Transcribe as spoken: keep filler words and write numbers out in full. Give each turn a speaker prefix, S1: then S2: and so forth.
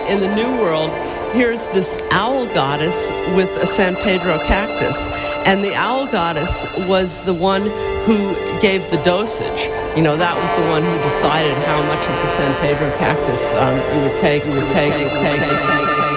S1: in the New World, here's this owl goddess with a San Pedro cactus. And the owl goddess was the one who gave the dosage. You know, that was the one who decided how much of the San Pedro cactus um, you would take, you would take, you would take, you would take, you would take.